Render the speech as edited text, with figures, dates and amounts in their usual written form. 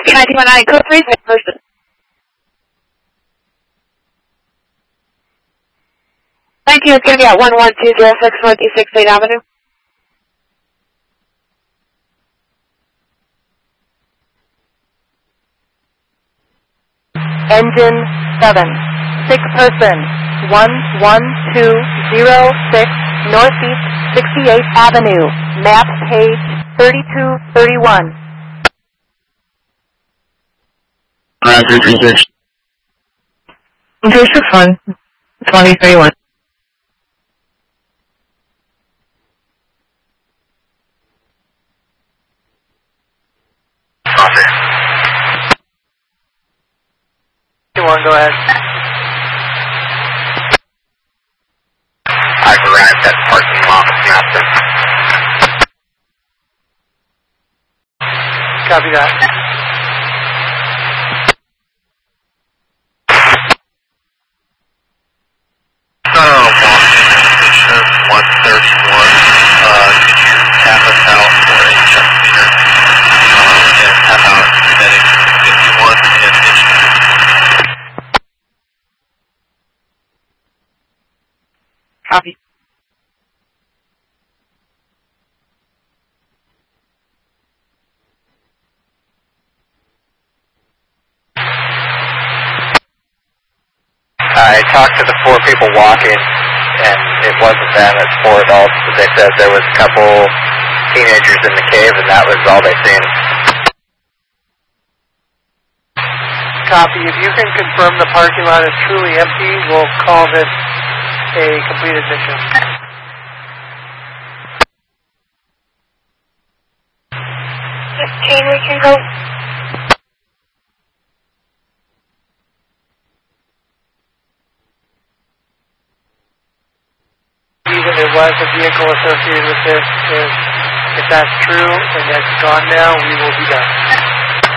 Whiskey 1919, code 3, same person. Thank you, it's going to be at 11206 Northeast 6th Avenue. Engine 7, 6 person, 11206 Northeast 68th Avenue, map page 3231. Roger, 36. Just for fun, 2031. Go ahead. I've arrived at parking lot with Master. Copy that. Washington, 131. Could you tap us out for a check meter? And tap out heading 51 and Michigan. Copy. I talked to the 4 people walking, and it wasn't them, it's 4 adults, but they said there was a couple teenagers in the cave, and that was all they seen. Copy. If you can confirm the parking lot is truly empty, we'll call this a completed mission. We can go. Even there was a vehicle associated with this, if that's true and that's gone now, we will be done.